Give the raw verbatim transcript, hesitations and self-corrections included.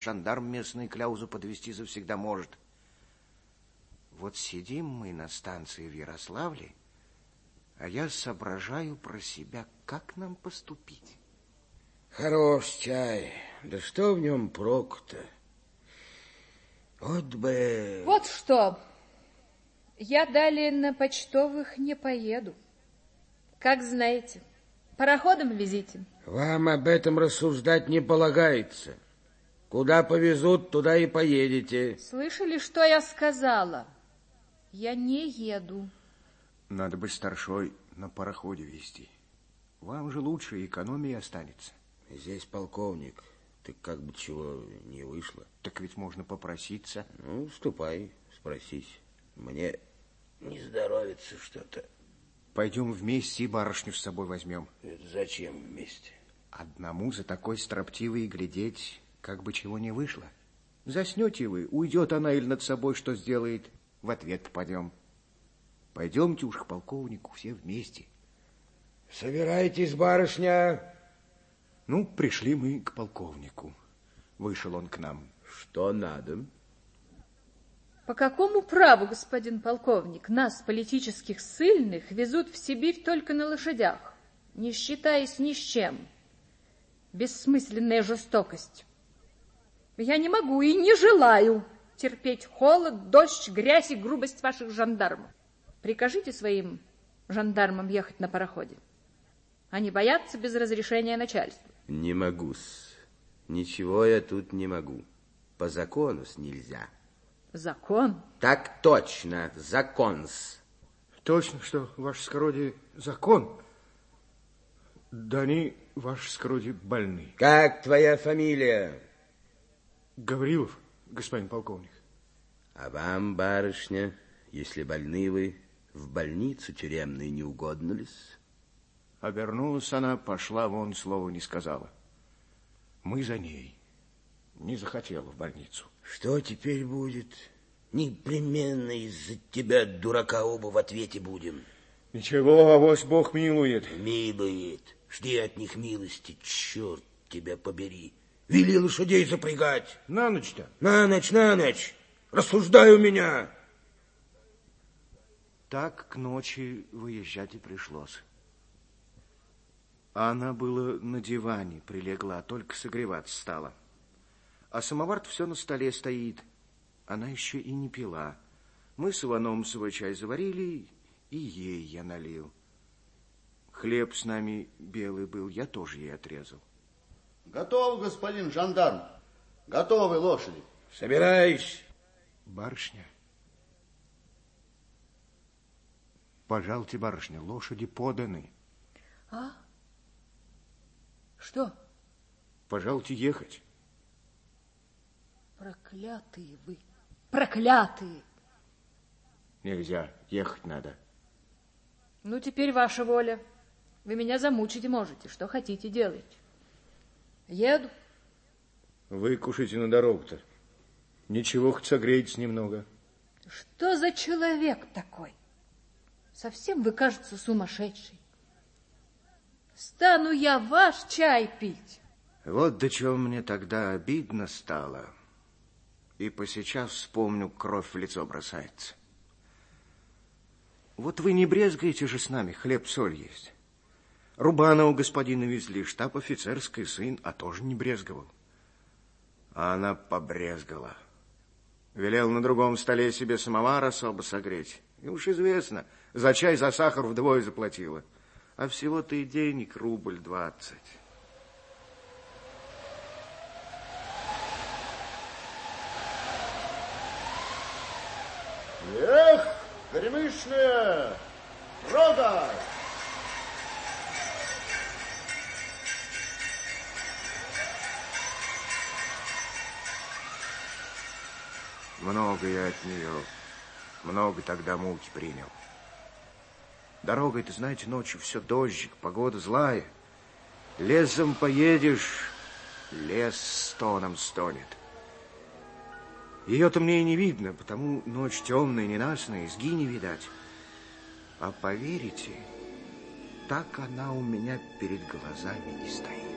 жандарм местный кляузу подвести завсегда может. Вот сидим мы на станции в Ярославле, а я соображаю про себя, как нам поступить. Хорош чай, да что в нем прок-то? Вот бы... Вот что, я далее на почтовых не поеду. Как знаете, пароходом везите. Вам об этом рассуждать не полагается. Куда повезут, туда и поедете. Слышали, что я сказала? Я не еду. Надо бы старшой на пароходе везти. Вам же лучше, экономия останется. Здесь полковник. Ты как бы чего не вышло. Так ведь можно попроситься. Ну, ступай, спросись. Мне не здоровится что-то. Пойдем вместе и барышню с собой возьмем. Это зачем вместе? Одному за такой строптивой глядеть, как бы чего не вышло. Заснете вы, уйдет она или над собой что сделает, в ответ попадем. Пойдемте уж к полковнику все вместе. Собирайтесь, барышня. Ну, пришли мы к полковнику. Вышел он к нам. Что надо? По какому праву, господин полковник, нас, политических ссыльных, везут в Сибирь только на лошадях, не считаясь ни с чем? Бессмысленная жестокость. Я не могу и не желаю терпеть холод, дождь, грязь и грубость ваших жандармов. Прикажите своим жандармам ехать на пароходе. Они боятся без разрешения начальства. Не могу-с. Ничего я тут не могу. По закону-с нельзя. Закон? Так точно, закон-с. Точно, что, ваше скородие, закон. Да они, ваше скородие, больны. Как твоя фамилия? Гаврилов, господин полковник. А вам, барышня, если больны вы, в больницу тюремную не угодно ли-с? Обернулась она, пошла вон, слова не сказала. Мы за ней. Не захотела в больницу. Что теперь будет? Непременно из-за тебя, дурака, оба в ответе будем. Ничего, авось Бог милует. Милует. Жди от них милости, черт тебя побери. Вели лошадей запрягать. На ночь-то? На ночь, на ночь. Рассуждай у меня. Так к ночи выезжать и пришлось. А она была на диване прилегла, только согреваться стала. А самовар-то все на столе стоит. Она еще и не пила. Мы с Иваном свой чай заварили, и ей я налил. Хлеб с нами белый был, я тоже ей отрезал. Готов, господин жандарм. Готовы лошади. Собираюсь. Барышня. Пожалуйте, барышня, лошади поданы. А? Что? Пожалуйте ехать. Проклятые вы, проклятые. Нельзя, ехать надо. Ну, теперь ваша воля. Вы меня замучить можете, что хотите делать. Еду. Вы кушайте на дорогу-то. Ничего, хоть согреетесь немного. Что за человек такой? Совсем вы, кажется, сумасшедший. Стану я ваш чай пить. Вот до чего мне тогда обидно стало. И посейчас вспомню, кровь в лицо бросается. Вот вы не брезгаете же с нами, хлеб-соль есть. Рубана у господина везли, штаб-офицерский сын, а тоже не брезговал. А она побрезгала. Велел на другом столе себе самовар особо согреть. И уж известно, за чай, за сахар вдвое заплатила. А всего-то и денег рубль двадцать. Эх, горемычная, рога! Много я от нее, много тогда муки принял. Дорогой, ты знаете, ночью все дождик, погода злая. Лесом поедешь, лес стоном стонет. Ее-то мне и не видно, потому ночь темная, ненастная, изги не видать. А поверите, так она у меня перед глазами не стоит.